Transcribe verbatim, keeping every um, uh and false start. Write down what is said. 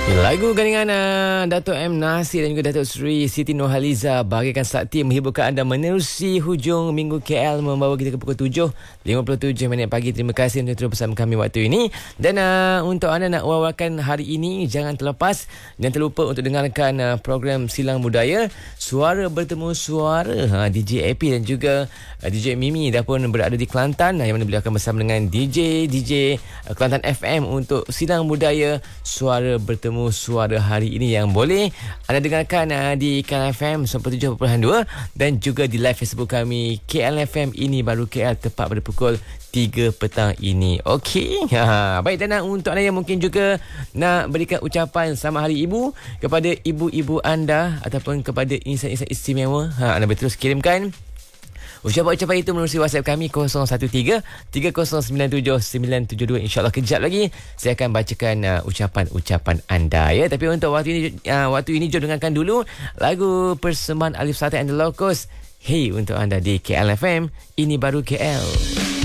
Lagu gandingan uh, Dato' M. Nasir dan juga Dato' Sri Siti Nurhaliza bagikan sakti menghiburkan anda menerusi hujung minggu K L, membawa kita ke pukul tujuh lima puluh tujuh minit pagi. Terima kasih untuk terus bersama kami waktu ini. Dan uh, untuk anda nak wawarkan hari ini, jangan terlepas dan terlupa untuk dengarkan uh, program Silang Budaya Suara Bertemu Suara. ha, D J A P dan juga uh, D J Mimi dah pun berada di Kelantan, uh, yang mana beliau akan bersama dengan D J D J uh, Kelantan F M untuk Silang Budaya Suara Bertemu Suara hari ini, yang boleh anda dengarkan uh, di K L F M sembilan puluh tujuh perpuluhan dua dan juga di live Facebook kami K L F M Ini Baru K L tepat pada pukul tiga petang ini. Okey. Ha, baik, dan untuk anda yang mungkin juga nak berikan ucapan selamat hari ibu kepada ibu-ibu anda ataupun kepada insan-insan istimewa, ha, anda boleh terus kirimkan ucapan-ucapan itu melalui WhatsApp kami kosong satu tiga tiga kosong sembilan tujuh sembilan tujuh dua. InsyaAllah kejap lagi saya akan bacakan uh, ucapan-ucapan anda, ya. Tapi untuk waktu ini uh, waktu ini jom dengarkan dulu lagu persembahan Alif Satan and the Locos. Hey, untuk anda di K L F M Ini Baru K L.